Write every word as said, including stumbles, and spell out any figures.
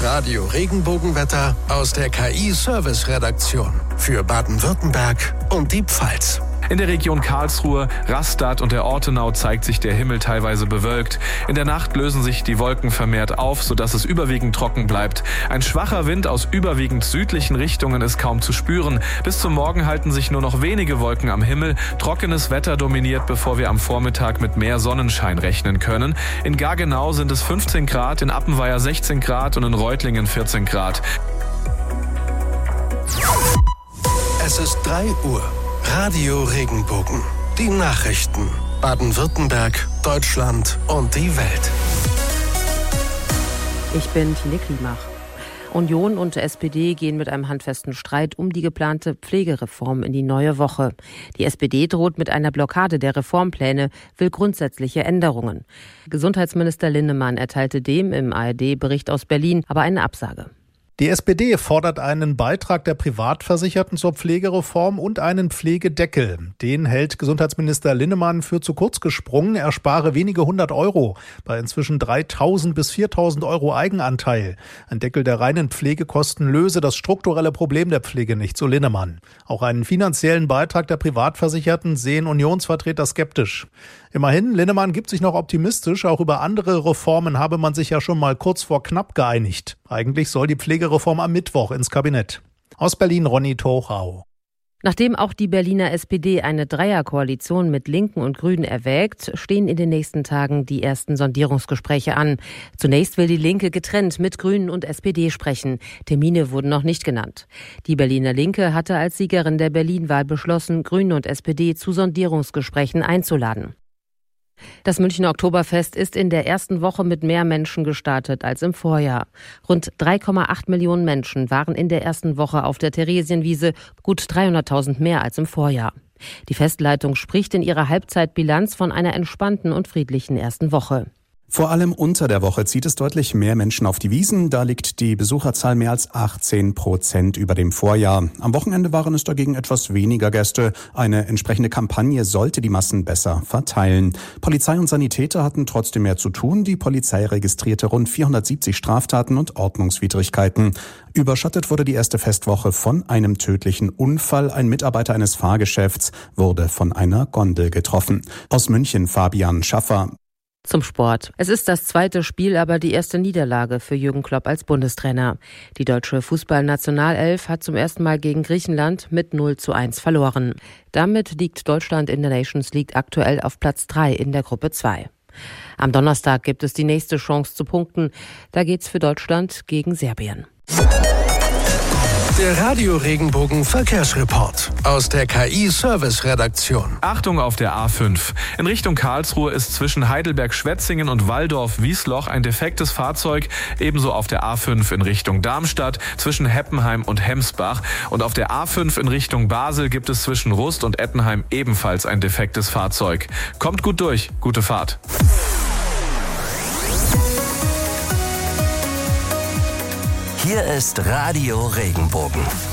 Radio Regenbogenwetter aus der K I-Service-Redaktion für Baden-Württemberg und die Pfalz. In der Region Karlsruhe, Rastatt und der Ortenau zeigt sich der Himmel teilweise bewölkt. In der Nacht lösen sich die Wolken vermehrt auf, sodass es überwiegend trocken bleibt. Ein schwacher Wind aus überwiegend südlichen Richtungen ist kaum zu spüren. Bis zum Morgen halten sich nur noch wenige Wolken am Himmel. Trockenes Wetter dominiert, bevor wir am Vormittag mit mehr Sonnenschein rechnen können. In Gargenau sind es fünfzehn Grad, in Appenweier sechzehn Grad und in Reutlingen vierzehn Grad. Es ist drei Uhr. Radio Regenbogen. Die Nachrichten. Baden-Württemberg, Deutschland und die Welt. Ich bin Tine Klimach. Union und S P D gehen mit einem handfesten Streit um die geplante Pflegereform in die neue Woche. Die S P D droht mit einer Blockade der Reformpläne, will grundsätzliche Änderungen. Gesundheitsminister Linnemann erteilte dem im A R D-Bericht aus Berlin aber eine Absage. Die S P D fordert einen Beitrag der Privatversicherten zur Pflegereform und einen Pflegedeckel. Den hält Gesundheitsminister Linnemann für zu kurz gesprungen. Er spare wenige hundert Euro bei inzwischen dreitausend bis viertausend Euro Eigenanteil. Ein Deckel der reinen Pflegekosten löse das strukturelle Problem der Pflege nicht, so Linnemann. Auch einen finanziellen Beitrag der Privatversicherten sehen Unionsvertreter skeptisch. Immerhin, Linnemann gibt sich noch optimistisch. Auch über andere Reformen habe man sich ja schon mal kurz vor knapp geeinigt. Eigentlich soll die Pflegereform am Mittwoch ins Kabinett. Aus Berlin Ronny Tochau. Nachdem auch die Berliner S P D eine Dreierkoalition mit Linken und Grünen erwägt, stehen in den nächsten Tagen die ersten Sondierungsgespräche an. Zunächst will die Linke getrennt mit Grünen und S P D sprechen. Termine wurden noch nicht genannt. Die Berliner Linke hatte als Siegerin der Berlin-Wahl beschlossen, Grüne und S P D zu Sondierungsgesprächen einzuladen. Das Münchner Oktoberfest ist in der ersten Woche mit mehr Menschen gestartet als im Vorjahr. Rund drei Komma acht Millionen Menschen waren in der ersten Woche auf der Theresienwiese, gut dreihunderttausend mehr als im Vorjahr. Die Festleitung spricht in ihrer Halbzeitbilanz von einer entspannten und friedlichen ersten Woche. Vor allem unter der Woche zieht es deutlich mehr Menschen auf die Wiesn. Da liegt die Besucherzahl mehr als achtzehn Prozent über dem Vorjahr. Am Wochenende waren es dagegen etwas weniger Gäste. Eine entsprechende Kampagne sollte die Massen besser verteilen. Polizei und Sanitäter hatten trotzdem mehr zu tun. Die Polizei registrierte rund vierhundertsiebzig Straftaten und Ordnungswidrigkeiten. Überschattet wurde die erste Festwoche von einem tödlichen Unfall. Ein Mitarbeiter eines Fahrgeschäfts wurde von einer Gondel getroffen. Aus München Fabian Schaffer. Zum Sport. Es ist das zweite Spiel, aber die erste Niederlage für Jürgen Klopp als Bundestrainer. Die deutsche Fußballnationalelf hat zum ersten Mal gegen Griechenland mit null zu eins verloren. Damit liegt Deutschland in der Nations League aktuell auf Platz drei in der Gruppe zwei. Am Donnerstag gibt es die nächste Chance zu punkten. Da geht's für Deutschland gegen Serbien. Der Radio Regenbogen Verkehrsreport aus der K I-Service-Redaktion. Achtung auf der A fünf. In Richtung Karlsruhe ist zwischen Heidelberg-Schwetzingen und Walldorf-Wiesloch ein defektes Fahrzeug. Ebenso auf der A fünf in Richtung Darmstadt, zwischen Heppenheim und Hemsbach. Und auf der A fünf in Richtung Basel gibt es zwischen Rust und Ettenheim ebenfalls ein defektes Fahrzeug. Kommt gut durch. Gute Fahrt. Hier ist Radio Regenbogen.